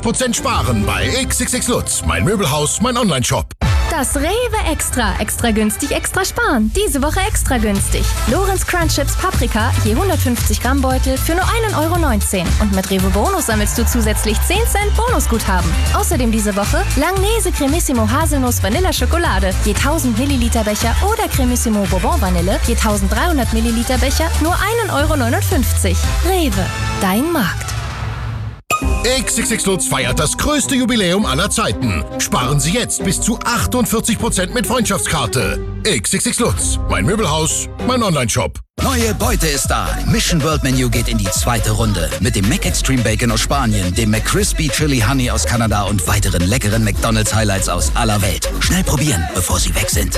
20% sparen bei XXX Lutz, mein Möbelhaus, mein Onlineshop. Das Rewe Extra. Extra günstig, extra sparen. Diese Woche extra günstig. Lorenz Crunch Chips Paprika, je 150 Gramm Beutel für nur 1,19 €. Und mit Rewe Bonus sammelst du zusätzlich 10 Cent Bonusguthaben. Außerdem diese Woche Langnese Cremissimo Haselnuss Vanilla Schokolade, je 1000 Milliliter Becher oder Cremissimo Bourbon Vanille, je 1300 Milliliter Becher, nur 1,59 €. Rewe, dein Markt. XXX Lutz feiert das größte Jubiläum aller Zeiten. Sparen Sie jetzt bis zu 48% mit Freundschaftskarte. XXX Lutz, mein Möbelhaus, mein Onlineshop. Neue Beute ist da. Mission World Menu geht in die zweite Runde. Mit dem Mac Extreme Bacon aus Spanien, dem McCrispy Chili Honey aus Kanada und weiteren leckeren McDonald's Highlights aus aller Welt. Schnell probieren, bevor sie weg sind.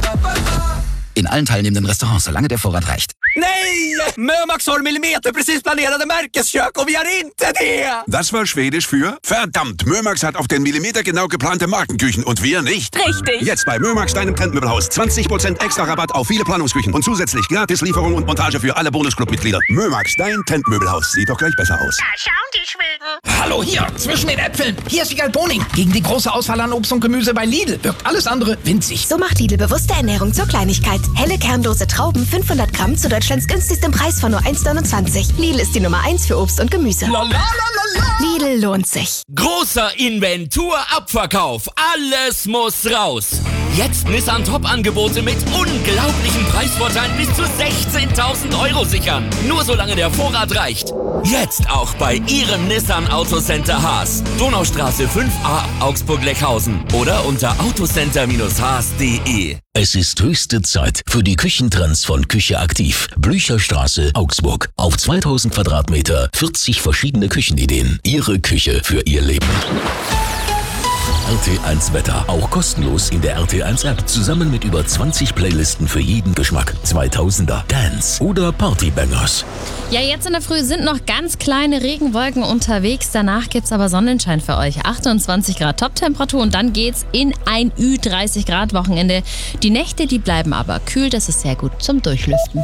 In allen teilnehmenden Restaurants, solange der Vorrat reicht. Nej! Mömax har millimeterprecis planerade märkeskök och vi har inte det! Das war Schwedisch für verdammt. Mömax hat auf den Millimeter genau geplante Markenküchen und wir nicht. Richtig. Jetzt bei Mömax, deinem Trendmöbelhaus. 20% extra Rabatt auf viele Planungsküchen und zusätzlich gratis Lieferung und Montage für alle Bonusclub-Mitglieder. Mömax, dein Trendmöbelhaus. Sieht doch gleich besser aus. Da schauen die Schweden. Hallo, hier, zwischen den Äpfeln. Hier ist Wiegald Boning. Gegen die große Auswahl an Obst und Gemüse bei Lidl wirkt alles andere winzig. So macht Lidl bewusste Ernährung zur Kleinigkeit. Helle kernlose Trauben, 500 Gramm zu Deutschlands günstigstem Preis von nur 1,29 €. Lidl ist die Nummer 1 für Obst und Gemüse. Lidl lohnt sich. Großer Inventur-Abverkauf. Alles muss raus. Jetzt Nissan Top-Angebote mit unglaublichen Preisvorteilen bis zu 16.000 € sichern. Nur solange der Vorrat reicht. Jetzt auch bei Ihrem Nissan Autocenter Haas. Donaustraße 5a, Augsburg-Leckhausen. Oder unter autocenter-haas.de. Es ist höchste Zeit für die Küchentrends von Küche Aktiv. Blücherstraße, Augsburg. Auf 2000 Quadratmeter, 40 verschiedene Küchenideen. Ihre Küche für Ihr Leben. RT1 Wetter, auch kostenlos in der RT1 App, zusammen mit über 20 Playlisten für jeden Geschmack. 2000er, Dance oder Partybangers. Ja, jetzt in der Früh sind noch ganz kleine Regenwolken unterwegs. Danach gibt's aber Sonnenschein für euch. 28 Grad Toptemperatur und dann geht's in ein Ü30 Grad Wochenende. Die Nächte, die bleiben aber kühl. Das ist sehr gut zum Durchlüften.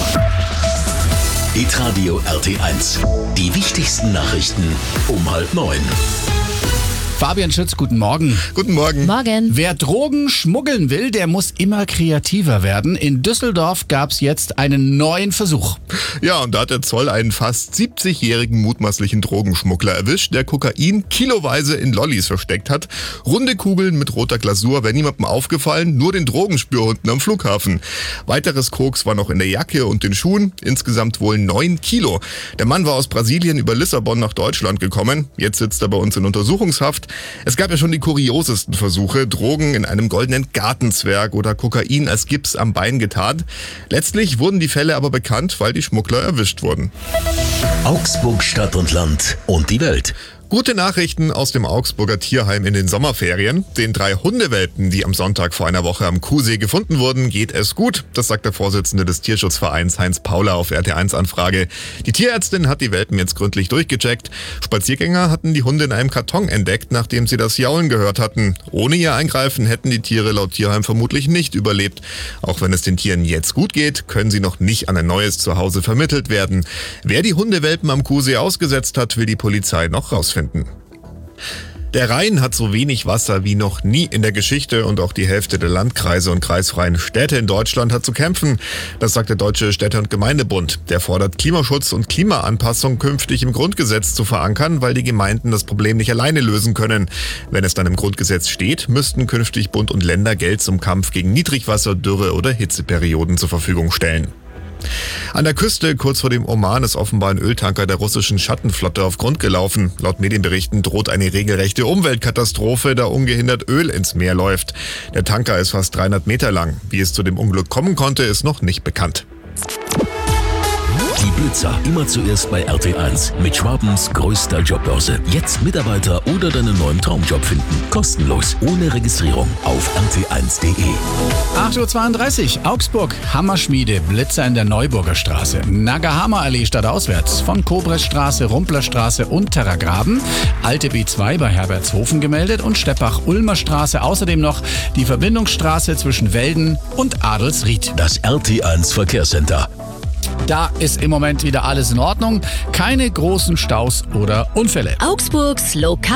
Hitradio RT1. Die wichtigsten Nachrichten um 8:30. Fabian Schütz, guten Morgen. Guten Morgen. Morgen. Wer Drogen schmuggeln will, der muss immer kreativer werden. In Düsseldorf gab's jetzt einen neuen Versuch. Ja, und da hat der Zoll einen fast 70-jährigen mutmaßlichen Drogenschmuggler erwischt, der Kokain kiloweise in Lollis versteckt hat. Runde Kugeln mit roter Glasur, wäre niemandem aufgefallen, nur den Drogenspürhunden am Flughafen. Weiteres Koks war noch in der Jacke und den Schuhen, insgesamt wohl 9 Kilo. Der Mann war aus Brasilien über Lissabon nach Deutschland gekommen. Jetzt sitzt er bei uns in Untersuchungshaft. Es gab ja schon die kuriosesten Versuche, Drogen in einem goldenen Gartenzwerg oder Kokain als Gips am Bein getarnt. Letztlich wurden die Fälle aber bekannt, weil die Schmuggler erwischt wurden. Augsburg, Stadt und Land und die Welt. Gute Nachrichten aus dem Augsburger Tierheim in den Sommerferien. Den 3 Hundewelpen, die am Sonntag vor einer Woche am Kuhsee gefunden wurden, geht es gut. Das sagt der Vorsitzende des Tierschutzvereins Heinz Paula auf RT1-Anfrage. Die Tierärztin hat die Welpen jetzt gründlich durchgecheckt. Spaziergänger hatten die Hunde in einem Karton entdeckt, nachdem sie das Jaulen gehört hatten. Ohne ihr Eingreifen hätten die Tiere laut Tierheim vermutlich nicht überlebt. Auch wenn es den Tieren jetzt gut geht, können sie noch nicht an ein neues Zuhause vermittelt werden. Wer die Hundewelpen am Kuhsee ausgesetzt hat, will die Polizei noch rausfinden. Der Rhein hat so wenig Wasser wie noch nie in der Geschichte und auch die Hälfte der Landkreise und kreisfreien Städte in Deutschland hat zu kämpfen. Das sagt der Deutsche Städte- und Gemeindebund. Der fordert Klimaschutz und Klimaanpassung künftig im Grundgesetz zu verankern, weil die Gemeinden das Problem nicht alleine lösen können. Wenn es dann im Grundgesetz steht, müssten künftig Bund und Länder Geld zum Kampf gegen Niedrigwasser, Dürre oder Hitzeperioden zur Verfügung stellen. An der Küste kurz vor dem Oman ist offenbar ein Öltanker der russischen Schattenflotte auf Grund gelaufen. Laut Medienberichten droht eine regelrechte Umweltkatastrophe, da ungehindert Öl ins Meer läuft. Der Tanker ist fast 300 Meter lang. Wie es zu dem Unglück kommen konnte, ist noch nicht bekannt. Die Blitzer, immer zuerst bei RT1 mit Schwabens größter Jobbörse. Jetzt Mitarbeiter oder deinen neuen Traumjob finden. Kostenlos, ohne Registrierung auf rt1.de. 8:32 Uhr, Augsburg, Hammerschmiede, Blitzer in der Neuburger Straße. Nagahama-Allee stadtauswärts, von Kobresstraße, Rumplerstraße, Unterer Graben, Alte B2 bei Herbertshofen gemeldet und Steppach-Ulmer Straße. Außerdem noch die Verbindungsstraße zwischen Welden und Adelsried. Das RT1 Verkehrscenter. Da ist im Moment wieder alles in Ordnung. Keine großen Staus oder Unfälle. Augsburgs Lokal